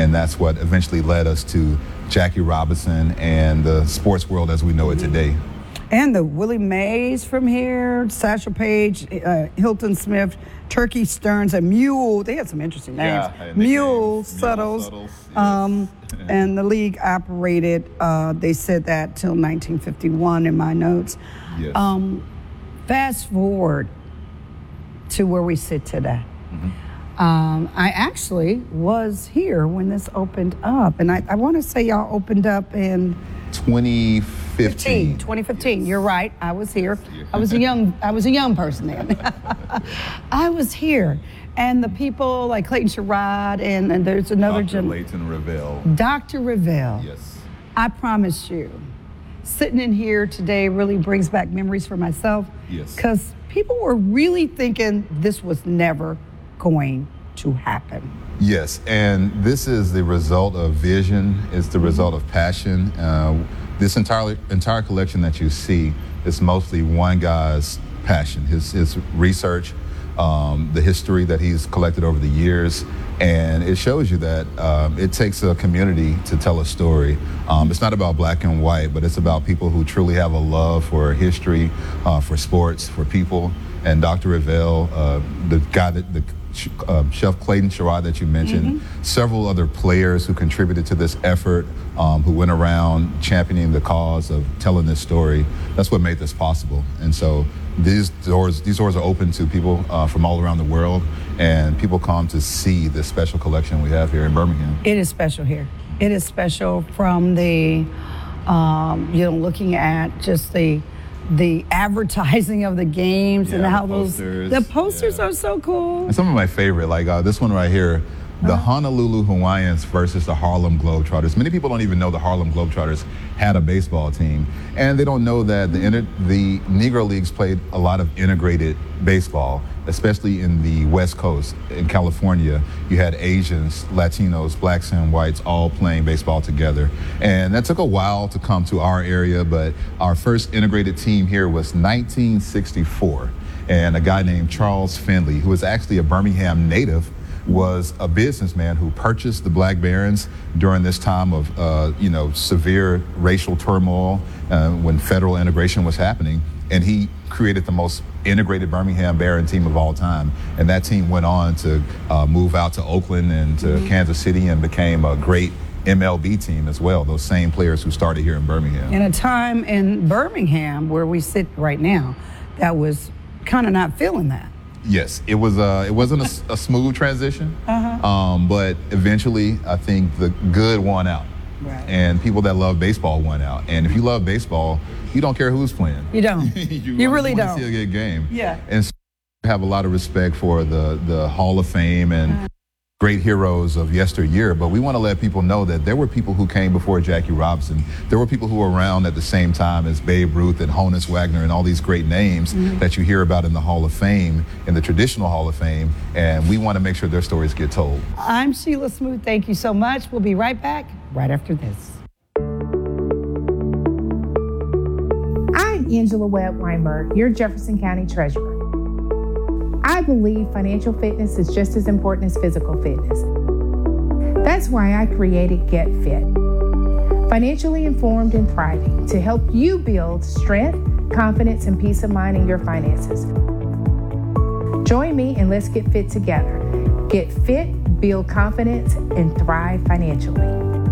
and that's what eventually led us to Jackie Robinson and the sports world as we know it today. And the Willie Mays from here, Satchel Paige, Hilton Smith, Turkey Stearns, and Mule. They had some interesting names. Mule Suttles. Yes. And the league operated, they said that till 1951 in my notes. Yes. Fast forward to where we sit today. I actually was here when this opened up, and I want to say y'all opened up in 2015. 2015. Yes. You're right. I was here. I was a young person then. I was here, and the people like Clayton Sherrod and there's another Dr. Leighton Ravel. Dr. Ravel. Yes. I promise you, sitting in here today really brings back memories for myself. Yes. Because people were really thinking this was never going to happen. Yes, and this is the result of vision. It's the result of passion. This entire collection that you see is mostly one guy's passion, his research, the history that he's collected over the years, and it shows you that it takes a community to tell a story. It's not about black and white, but it's about people who truly have a love for history, for sports, for people. And Dr. Ravel, the guy that Chef Clayton Sherrod that you mentioned, several other players who contributed to this effort, who went around championing the cause of telling this story. That's what made this possible. And so these doors are open to people from all around the world, and people come to see this special collection we have here in Birmingham. It is special here. It is special from the, looking at just the advertising of the games and how the posters are so cool. And some of my favorite, like this one right here, the Honolulu Hawaiians versus the Harlem Globetrotters. Many people don't even know the Harlem Globetrotters had a baseball team, and they don't know that the Negro Leagues played a lot of integrated baseball, especially in the West Coast. In California, you had Asians, Latinos, blacks, and whites all playing baseball together. And that took a while to come to our area, but our first integrated team here was 1964. And a guy named Charles Finley, who was actually a Birmingham native, was a businessman who purchased the Black Barons during this time of severe racial turmoil when federal integration was happening, and he created the most integrated Birmingham Baron team of all time. And that team went on to move out to Oakland and to Kansas City and became a great MLB team as well, those same players who started here in Birmingham. In a time in Birmingham where we sit right now that was kind of not feeling that. Yes, it wasn't a smooth transition, but eventually I think the good won out. Right. And people that love baseball won out. And if you love baseball, you don't care who's playing. You don't. you really don't. See a good game. Yeah. And so I have a lot of respect for the Hall of Fame and great heroes of yesteryear, but we want to let people know that there were people who came before Jackie Robinson. There were people who were around at the same time as Babe Ruth and Honus Wagner and all these great names that you hear about in the Hall of Fame, in the traditional Hall of Fame, and we want to make sure their stories get told. I'm Sheila Smoot. Thank you so much. We'll be right back right after this. I'm Angela Webb Weinberg, your Jefferson County Treasurer. I believe financial fitness is just as important as physical fitness. That's why I created Get Fit, financially informed and thriving to help you build strength, confidence, and peace of mind in your finances. Join me and let's get fit together. Get fit, build confidence, and thrive financially.